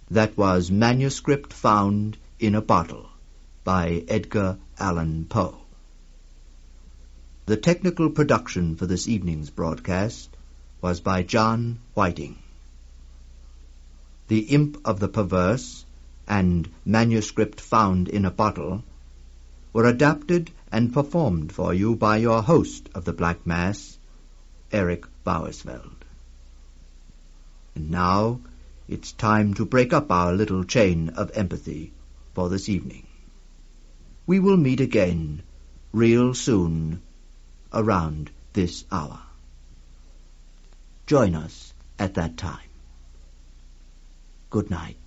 That was Manuscript Found in a Bottle by Edgar Allan Poe. The technical production for this evening's broadcast was by John Whiting. The Imp of the Perverse and Manuscript Found in a Bottle were adapted and performed for you by your host of the Black Mass, Eric Bauersfeld. And now it's time to break up our little chain of empathy for this evening. We will meet again real soon around this hour. Join us at that time. Good night.